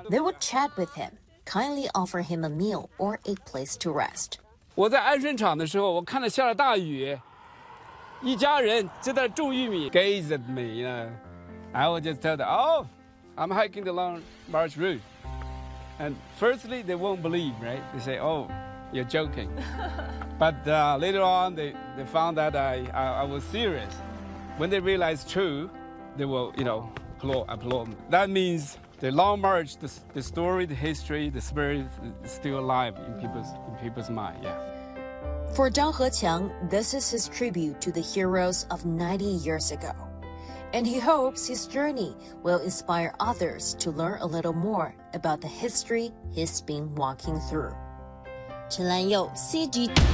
They would chat with him, kindly offer him a meal or a place to rest. 我在安顺场的时候，我看到下了大雨，一家人正在种玉米 ，gaze at me, you know. I would just tell them, "Oh, I'm hiking the Long March route." And firstly, they won't believe, right? They say, "Oh, you're joking." But later on, they found that I was serious. When they realized true, they will, applaud. That means the Long March, the story, the history, the spirit is still alive in people's mind. Yeah. For Zhang Heqiang, this is his tribute to the heroes of 90 years ago. And he hopes his journey will inspire others to learn a little more about the history he's been walking through. 陈兰佑 CG